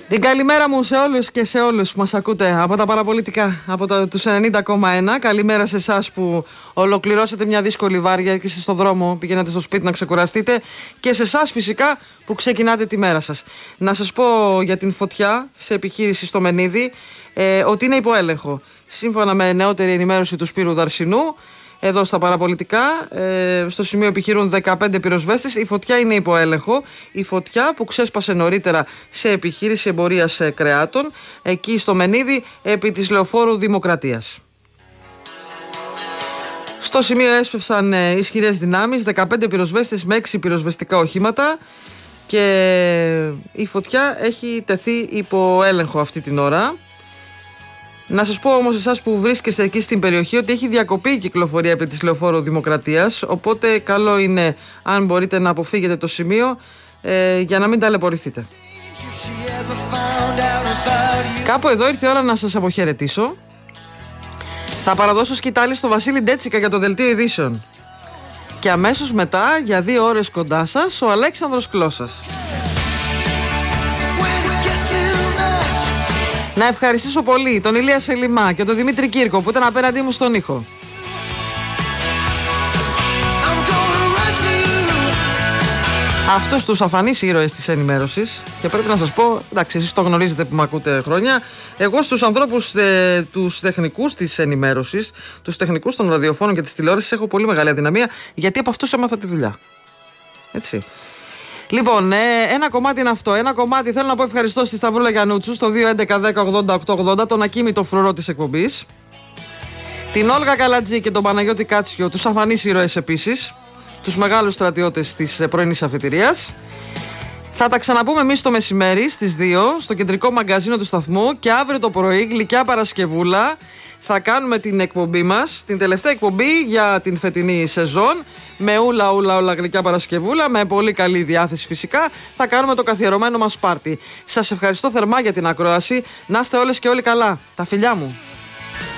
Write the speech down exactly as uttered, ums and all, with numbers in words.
Την καλημέρα μου σε όλους και σε όλους που μας ακούτε από τα παραπολιτικά, από τα, τους ενενήντα κόμμα ένα. Καλημέρα σε εσάς που ολοκληρώσατε μια δύσκολη βάρια και είστε στο δρόμο, πηγαίνετε στο σπίτι να ξεκουραστείτε, και σε εσάς φυσικά που ξεκινάτε τη μέρα σας. Να σας πω για την φωτιά σε επιχείρηση στο Μενίδη ε, ότι είναι υπό έλεγχο. Σύμφωνα με νεότερη ενημέρωση του Σπύρου Δαρσινού, εδώ στα παραπολιτικά, ε, στο σημείο επιχειρούν δεκαπέντε πυροσβέστες. Η φωτιά είναι υπό έλεγχο. Η φωτιά που ξέσπασε νωρίτερα σε επιχείρηση εμπορίας κρεάτων, εκεί στο Μενίδη, επί της Λεωφόρου Δημοκρατίας. Στο σημείο έσπευσαν ε, ισχυρές δυνάμεις, δεκαπέντε πυροσβέστες με έξι πυροσβεστικά οχήματα, και η φωτιά έχει τεθεί υπό έλεγχο αυτή την ώρα. Να σας πω όμως εσάς που βρίσκεστε εκεί στην περιοχή ότι έχει διακοπεί η κυκλοφορία επί της Λεωφόρου Δημοκρατίας, οπότε καλό είναι αν μπορείτε να αποφύγετε το σημείο ε, για να μην ταλαιπωρηθείτε. Κάπου εδώ ήρθε η ώρα να σας αποχαιρετήσω. Θα παραδώσω σκητάλη στο Βασίλη Ντέτσικα για το Δελτίο Ειδήσεων. Και αμέσως μετά, για δύο ώρες κοντά σας, ο Αλέξανδρος Κλώσας. Να ευχαριστήσω πολύ τον Ηλία Σελιμά και τον Δημήτρη Κύρκο που ήταν απέναντί μου στον ήχο. Αυτούς τους αφανείς ήρωες της ενημέρωσης, και πρέπει να σας πω, εντάξει, εσείς το γνωρίζετε που με ακούτε χρόνια, εγώ στους ανθρώπους, ε, τους τεχνικούς της ενημέρωσης, τους τεχνικούς των ραδιοφώνων και της τηλεόρασης έχω πολύ μεγάλη αδυναμία, γιατί από αυτούς έμαθα τη δουλειά. Έτσι. Λοιπόν, ε, ένα κομμάτι είναι αυτό. Ένα κομμάτι θέλω να πω ευχαριστώ στη Σταυρούλα Γιαννούτσου στο δύο έντεκα δέκα ογδόντα οκτώ ογδόντα, τον ακίμητο φρουρό της εκπομπής. Την Όλγα Καλατζή και τον Παναγιώτη Κάτσιο, τους αφανείς ήρωες επίσης, τους μεγάλους στρατιώτες της πρωινής αφετηρίας. Θα τα ξαναπούμε εμείς το μεσημέρι στις δύο στο κεντρικό μαγκαζίνο του σταθμού, και αύριο το πρωί, γλυκιά Παρασκευούλα, θα κάνουμε την εκπομπή μας, την τελευταία εκπομπή για την φετινή σεζόν, με ούλα ούλα ούλα γλυκιά Παρασκευούλα, με πολύ καλή διάθεση φυσικά. Θα κάνουμε το καθιερωμένο μας πάρτι. Σας ευχαριστώ θερμά για την ακρόαση. Να είστε όλες και όλοι καλά. Τα φιλιά μου.